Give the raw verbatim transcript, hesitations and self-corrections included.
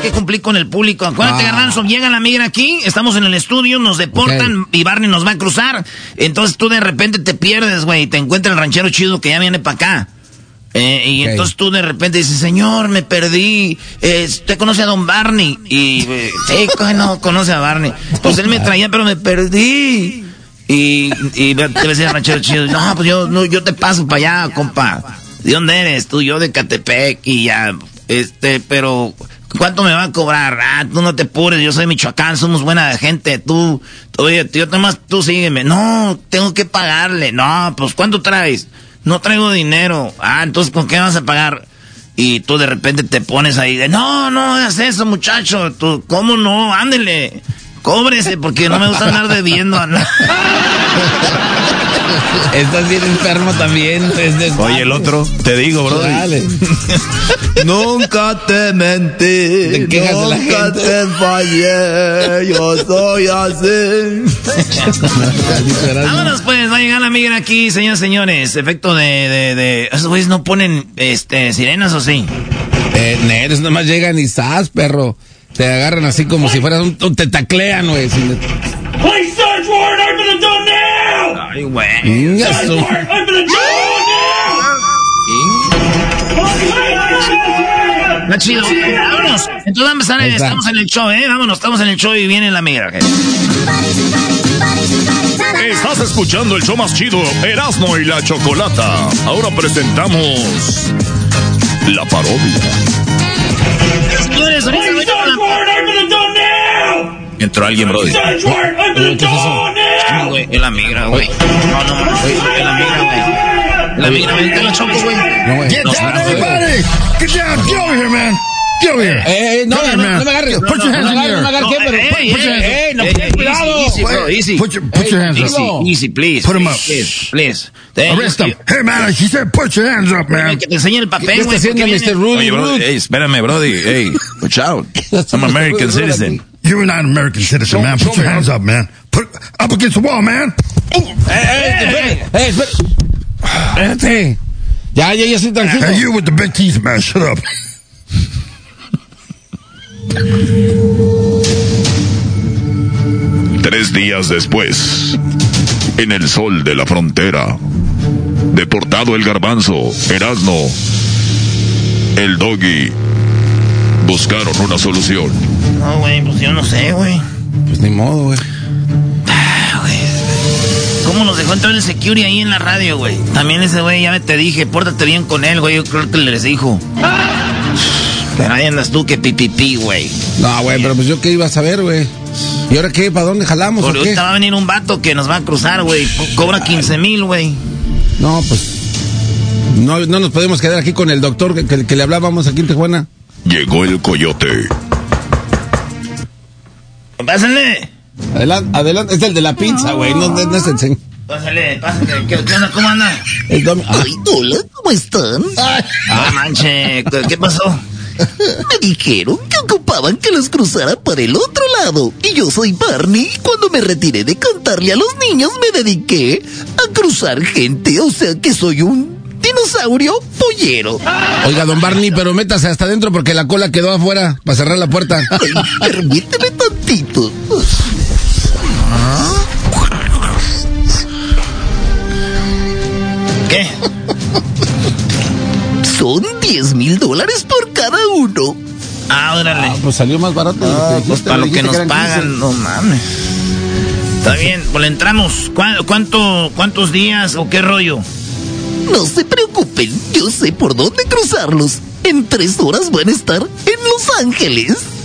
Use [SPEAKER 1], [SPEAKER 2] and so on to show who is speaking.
[SPEAKER 1] que cumplir con el público. Acuérdate, ah. Garbanzo, llega la migra aquí, estamos en el estudio, nos deportan okay. y Barney nos va a cruzar. Entonces tú de repente te pierdes, güey, y te encuentra el ranchero chido que ya viene para acá. Eh, y okay. entonces tú de repente dices, señor, me perdí, eh, ¿usted conoce a don Barney? Y, eh, sí, no, conoce a Barney. Pues él me traía, pero me perdí. Y, y te decía el ranchero chido, no, pues yo, no, yo te paso para allá, compa. ¿De dónde eres? Tú, yo de Catepec y ya, este, pero ¿cuánto me va a cobrar? Ah, tú no te apures, yo soy Michoacán, somos buena gente, tú, oye, yo nomás, tú sígueme. No, tengo que pagarle. No, pues ¿cuánto traes? No traigo dinero. Ah, entonces ¿con qué vas a pagar? Y tú de repente te pones ahí de, no, no hagas eso, muchacho, tú, ¿cómo no? Ándele. Cóbrese, porque no me gusta andar debiendo a nada.
[SPEAKER 2] Estás bien enfermo también.
[SPEAKER 3] Oye, el otro, te digo, bro.
[SPEAKER 2] Dale.
[SPEAKER 3] Nunca te mentí.
[SPEAKER 2] Te quejas de la gente.
[SPEAKER 3] Nunca te fallé. Yo soy así.
[SPEAKER 1] Vámonos, pues. Va a llegar la migra aquí, señores, señores. Efecto de, de, de... ¿Esos güeyes no ponen este sirenas o sí?
[SPEAKER 2] Eh, neros, nomás llegan y ¡zas, perro! Te agarran así como si fueras un... Te taclean, güey.
[SPEAKER 4] Please search warrant, open the door now!
[SPEAKER 1] Ay, güey.
[SPEAKER 4] Search warrant, open the door now!
[SPEAKER 1] Está chido. Vámonos. Entonces vamos a empezar, estamos en el show, ¿eh? Vámonos, estamos en el show y viene la migra.
[SPEAKER 5] Estás escuchando el show más chido, Erasmo y la Chocolata. Ahora presentamos la parodia.
[SPEAKER 1] Señores, ahorita voy a la...
[SPEAKER 3] Entró alguien, brody.
[SPEAKER 1] ¿Qué es eso? Güey, es la migra, güey. No, no, no, es la migra, güey. La migra, vente a la Choco, güey.
[SPEAKER 6] Get down, everybody! Get down, get over here, man! Get over here!
[SPEAKER 2] Eh, no, no, no me agarres.
[SPEAKER 6] Put your hands in the air.
[SPEAKER 2] No me agarres, pero... Put your hands
[SPEAKER 1] Eh, no,
[SPEAKER 2] cuidado.
[SPEAKER 1] Easy, bro, easy.
[SPEAKER 6] Put your, put your hands up.
[SPEAKER 1] Easy, easy, please.
[SPEAKER 6] Put 'em up.
[SPEAKER 1] Please, please.
[SPEAKER 6] Arrest him. Hey, man, he said put your hands up, man.
[SPEAKER 1] Que te enseñe el papel,
[SPEAKER 2] ¿Qué está
[SPEAKER 1] güey.
[SPEAKER 2] haciendo mister Rudy?
[SPEAKER 3] Oye, brody, hey, espérame, brody. Hey, watch out. I'm American citizen.
[SPEAKER 6] You're not an American citizen, man. Put your hands up, man. Put up against the wall, man.
[SPEAKER 2] Eh, eh, eh, espera. Espérate. Ya, ya, ya estoy tranquilo.
[SPEAKER 6] Hey, you with the big teeth, man. Shut up.
[SPEAKER 5] Tres días después, en el sol de la frontera, deportado el Garbanzo, Erasmo, el Doggy, buscaron una solución.
[SPEAKER 1] No, güey, pues yo no sé, güey.
[SPEAKER 2] Pues ni modo, güey.
[SPEAKER 1] Ah, güey. ¿Cómo nos dejó entrar el security ahí en la radio, güey? También ese güey, ya te dije, pórtate bien con él, güey. Yo creo que les dijo. Pero ahí andas tú que pipipi, güey.
[SPEAKER 2] No, güey, pero pues yo qué iba a saber, güey. ¿Y ahora qué? ¿Para dónde jalamos?
[SPEAKER 1] Porque ahorita va a venir un vato que nos va a cruzar, güey. Cobra quince mil, güey.
[SPEAKER 2] No, pues... No, no nos podemos quedar aquí con el doctor que, que, que le hablábamos aquí en Tijuana.
[SPEAKER 5] Llegó el coyote.
[SPEAKER 1] Pásale.
[SPEAKER 2] Adelante, adelante. Es el de la pizza, güey. No, no, no es el señor.
[SPEAKER 1] Pásale, pásale. ¿Qué, qué onda? ¿Cómo anda?
[SPEAKER 2] El domi- ah.
[SPEAKER 7] Ay, hola, ¿cómo están?
[SPEAKER 1] Ay, ah, manche. ¿Qué, ¿Qué pasó?
[SPEAKER 7] Me dijeron que ocupaban que los cruzara para el otro lado. Y yo soy Barney. Cuando me retiré de cantarle a los niños, me dediqué a cruzar gente. O sea que soy un dinosaurio pollero.
[SPEAKER 2] Oiga, don Barney, pero métase hasta adentro porque la cola quedó afuera para cerrar la puerta.
[SPEAKER 7] Ay, permíteme tantito.
[SPEAKER 1] ¿Qué?
[SPEAKER 7] Son diez mil dólares por cada uno.
[SPEAKER 1] Ah, órale.
[SPEAKER 2] Ah, pues salió más barato.
[SPEAKER 1] Ah,
[SPEAKER 2] de
[SPEAKER 1] pues para lo que nos pagan, no mames. Está bien, pues le entramos. ¿Cu- ¿Cuánto, cuántos días o qué rollo?
[SPEAKER 7] No se preocupen, yo sé por dónde cruzarlos. En tres horas van a estar en Los Ángeles.